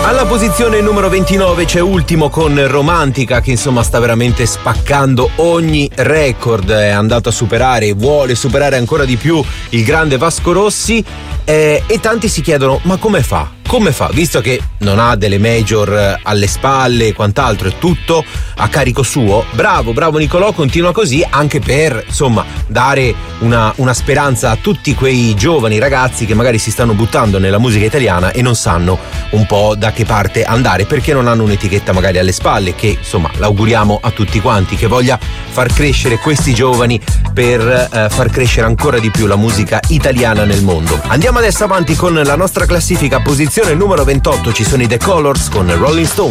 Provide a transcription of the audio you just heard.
Alla posizione numero 29 c'è Ultimo con Romantica, che insomma sta veramente spaccando ogni record, è andato a superare, vuole superare ancora di più il grande Vasco Rossi, e tanti si chiedono ma come fa? Come fa? Visto che non ha delle major alle spalle e quant'altro, è tutto a carico suo. Bravo Nicolò, continua così, anche per insomma dare una speranza a tutti quei giovani ragazzi che magari si stanno buttando nella musica italiana e non sanno un po' da che parte andare, perché non hanno un'etichetta magari alle spalle, che insomma l'auguriamo a tutti quanti, che voglia far crescere questi giovani per far crescere ancora di più la musica italiana nel mondo. Andiamo adesso avanti con la nostra classifica. Posizione numero 28 ci sono i The Colors con Rolling Stone.